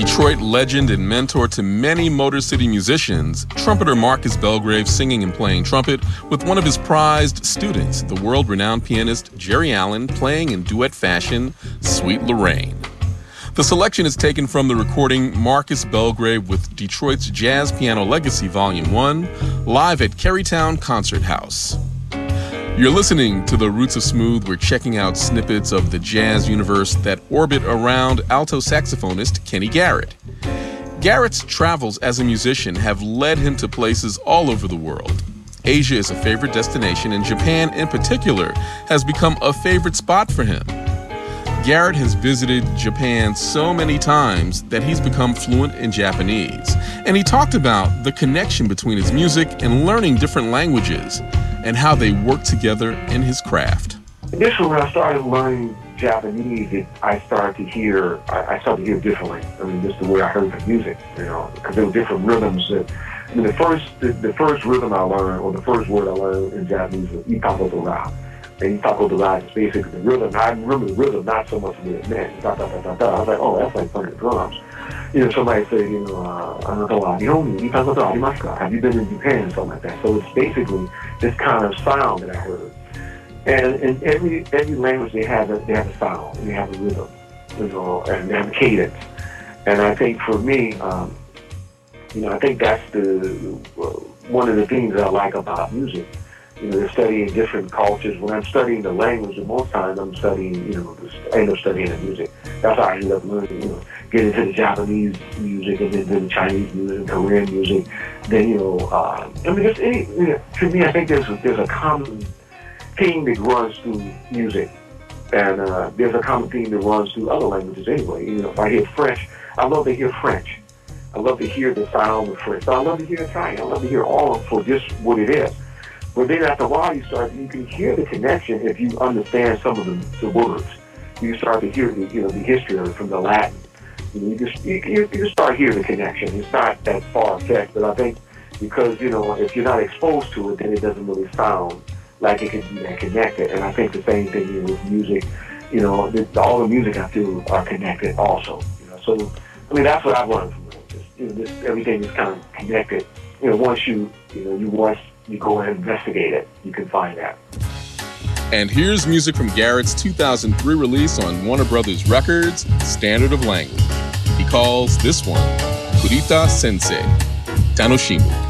Detroit legend and mentor to many Motor City musicians, trumpeter Marcus Belgrave singing and playing trumpet with one of his prized students, the world-renowned pianist Jerry Allen, playing in duet fashion, Sweet Lorraine. The selection is taken from the recording Marcus Belgrave with Detroit's Jazz Piano Legacy Volume 1, live at Carytown Concert House. You're listening to The Roots of Smooth. We're checking out snippets of the jazz universe that orbit around alto saxophonist Kenny Garrett. Garrett's travels as a musician have led him to places all over the world. Asia is a favorite destination, and Japan in particular has become a favorite spot for him. Garrett has visited Japan so many times that he's become fluent in Japanese. And he talked about the connection between his music and learning different languages and how they work together in his craft. Initially, when I started learning Japanese, I started to hear differently. I mean, just the way I heard the music, because there were different rhythms. The first rhythm I learned, or the first word I learned in Japanese was Itako Dora. And Itako Dora is basically the rhythm. I remember the rhythm, not so much what it meant. Da, da, da, da, da. I was like, oh, that's like playing the drums. Somebody say, have you been in Japan, something like that. So it's basically this kind of sound that I heard. And in every language they have a sound, and they have a rhythm, and they have a cadence. And I think for me, I think that's one of the things that I like about music. They're studying different cultures. When I'm studying the language, and most times I'm studying, I end up studying the music. That's how I end up learning, get into the Japanese music, and then the Chinese music, Korean music. Then, to me, I think there's a common theme that runs through music. And there's a common theme that runs through other languages anyway. If I hear French, I love to hear French. I love to hear the sound of French. I love to hear Italian. I love to hear all of them for just what it is. But then after a while, you can hear the connection if you understand some of the words. You start to hear the history of it from the Latin. You just start hearing the connection. It's not that far-fetched, but I think because, if you're not exposed to it, then it doesn't really sound like it can be that connected. And I think the same thing with music. All the music I feel are connected also. So, that's what I've learned from it. Everything is kind of connected. Once you go and investigate it, you can find that. And here's music from Garrett's 2003 release on Warner Brothers Records, Standard of Language. He calls this one Kurita Sensei, Tanoshimu.